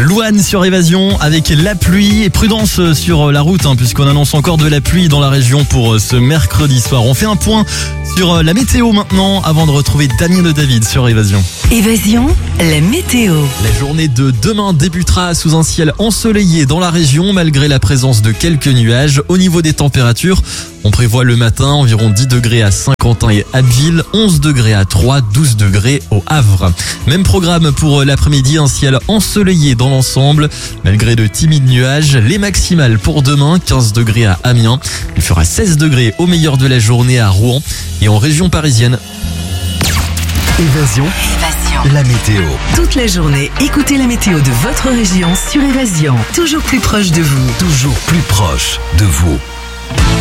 Louane sur Évasion avec la pluie et prudence sur la route puisqu'on annonce encore de la pluie dans la région pour ce mercredi soir. On fait un point sur la météo maintenant avant de retrouver Daniel David sur Évasion. Évasion, la météo. La journée de demain débutera sous un ciel ensoleillé dans la région malgré la présence de quelques nuages. Au niveau des températures, on prévoit le matin environ 10 degrés à Saint-Quentin et Abbeville, 11 degrés à Troyes, 12 degrés au Havre. Même programme pour l'après-midi, un ciel ensoleillé dans l'ensemble. Malgré de timides nuages, les maximales pour demain, 15 degrés à Amiens. Il fera 16 degrés au meilleur de la journée à Rouen et en région parisienne. Évasion, la météo. Toute la journée, écoutez la météo de votre région sur Évasion. Toujours plus proche de vous. Toujours plus proche de vous.